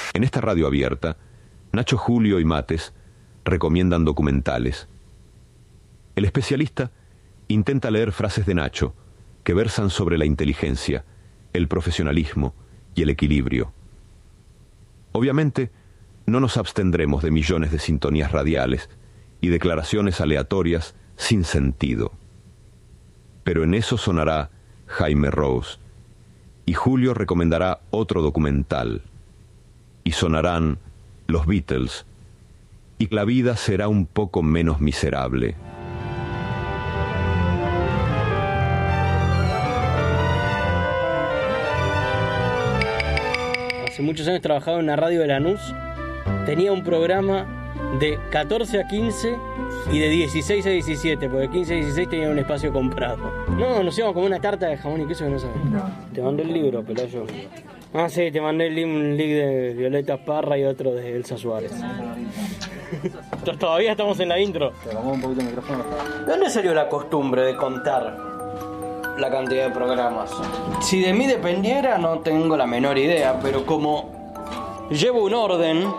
En esta radio abierta, Nacho, Julio y Mates recomiendan documentales. El especialista intenta leer frases de Nacho que versan sobre la inteligencia, el profesionalismo y el equilibrio. Obviamente, no nos abstendremos de millones de sintonías radiales y declaraciones aleatorias sin sentido. Pero en eso sonará Jaime Rose, y Julio recomendará otro documental, y sonarán los Beatles, y la vida será un poco menos miserable. Hace muchos años trabajaba en una radio de Lanús. Tenía un programa de 14 a 15 y de 16 a 17, porque 15 a 16 tenía un espacio comprado. No, nos íbamos como una tarta de jamón y queso que no sabes. No. Te mandé el libro, Pelayo. Ah, sí, te mandé un link de Violeta Parra y otro de Elsa Suárez. Todavía estamos en la intro. Te vamos un poquito el micrófono. ¿De dónde salió la costumbre de contar la cantidad de programas? Si de mí dependiera, no tengo la menor idea, pero como llevo un orden,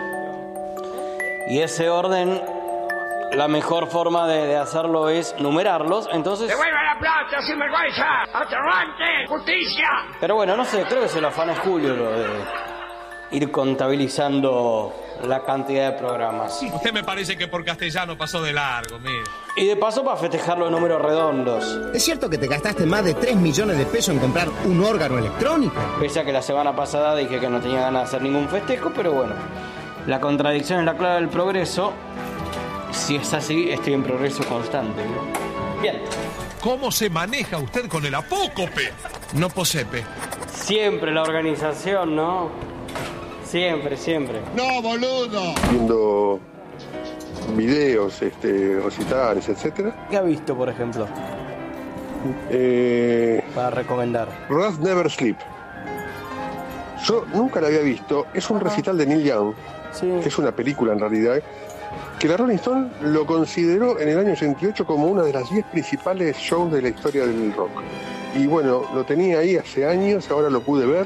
y ese orden, la mejor forma de hacerlo es numerarlos, entonces... ¡Devuelva la plata, sinvergüenza! ¡Aterrante! ¡Justicia! Pero bueno, no sé, creo que se lo afana Julio lo de ir contabilizando la cantidad de programas. Usted me parece que por castellano pasó de largo, mire. Y de paso para festejar los números redondos. ¿Es cierto que te gastaste más de 3 millones de pesos en comprar un órgano electrónico? Pese a que la semana pasada dije que no tenía ganas de hacer ningún festejo, pero bueno, la contradicción es la clave del progreso. Si es así, estoy en progreso constante, ¿no? Bien. ¿Cómo se maneja usted con el apócope? No posepe. Siempre la organización, ¿no? Siempre, siempre. ¡No, boludo! Viendo videos, recitales, etcétera. ¿Qué ha visto, por ejemplo? Para recomendar. Rust Never Sleep. Yo nunca la había visto. Es un recital de Neil Young, sí, que es una película en realidad, que la Rolling Stone lo consideró en el año 88 como una de las 10 principales shows de la historia del rock. Y bueno, lo tenía ahí hace años, ahora lo pude ver.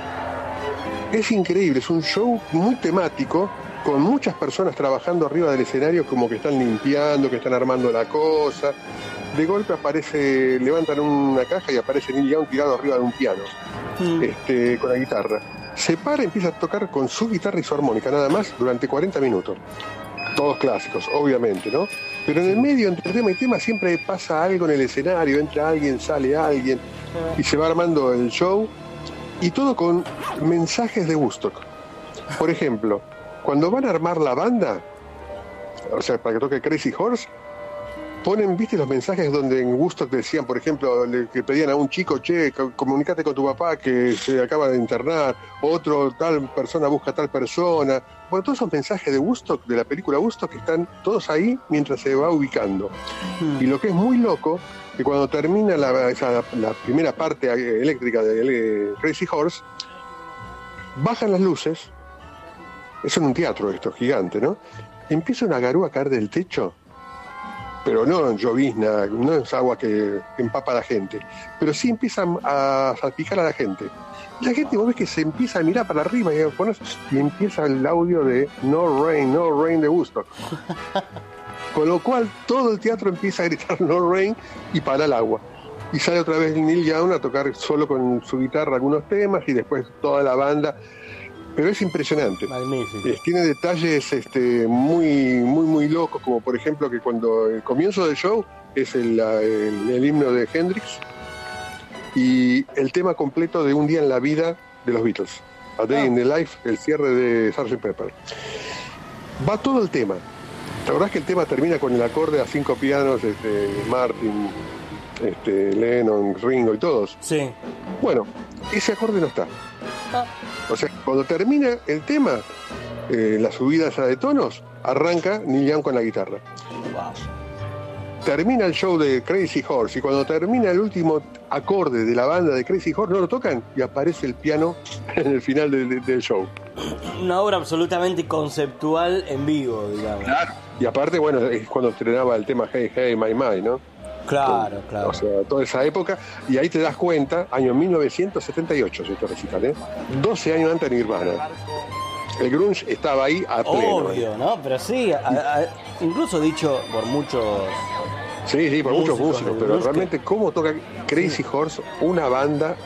Es increíble, es un show muy temático, con muchas personas trabajando arriba del escenario, como que están limpiando, que están armando la cosa. De golpe levantan una caja y aparece Neil Young tirado arriba de un piano, con la guitarra. Se para y empieza a tocar con su guitarra y su armónica, nada más, durante 40 minutos. Todos clásicos, obviamente, ¿no? Pero en el medio, entre tema y tema, siempre pasa algo en el escenario, entra alguien, sale alguien, y se va armando el show. Y todo con mensajes de Woodstock. Por ejemplo, cuando van a armar la banda, o sea, para que toque Crazy Horse, ponen, viste, los mensajes donde en Woodstock decían, por ejemplo, que pedían a un chico, che, comunicate con tu papá que se acaba de internar, otro, tal persona busca a tal persona. Bueno, todos esos mensajes de Woodstock, de la película Woodstock, están todos ahí mientras se va ubicando. Y lo que es muy loco, que cuando termina la primera parte eléctrica de Crazy Horse, bajan las luces, es en un teatro esto, gigante, ¿no? Empieza una garúa a caer del techo, pero no en llovizna, no es agua que empapa a la gente, pero sí empiezan a salpicar a la gente. Y la gente, vos ves que se empieza a mirar para arriba y empieza el audio de No Rain de Woodstock. Con lo cual todo el teatro empieza a gritar No Rain y para el agua. Y sale otra vez Neil Young a tocar solo con su guitarra algunos temas y después toda la banda. Pero es impresionante. Magnífico. Tiene detalles muy locos, como por ejemplo que cuando el comienzo del show es el himno de Hendrix y el tema completo de Un día en la vida de los Beatles. A Day in the Life, el cierre de Sgt. Pepper. Va todo el tema. ¿Te acordás que el tema termina con el acorde a 5 pianos, Martin, Lennon, Ringo y todos? Sí. Bueno, ese acorde no está. O sea, cuando termina el tema, la subida esa de tonos, arranca Neil Young con la guitarra. Wow. Termina el show de Crazy Horse y cuando termina el último acorde de la banda de Crazy Horse no lo tocan y aparece el piano en el final del show. Una obra absolutamente conceptual en vivo, digamos. Claro. Y aparte, bueno, es cuando estrenaba el tema Hey Hey My My, ¿no? Claro, claro. O sea, toda esa época, y ahí te das cuenta, año 1978 es este recital, 12 años antes de Nirvana. El grunge estaba ahí a pleno. Obvio, ¿no? Pero sí, incluso dicho por muchos... Sí, por muchos músicos, del pero blues realmente cómo toca Crazy Horse, una banda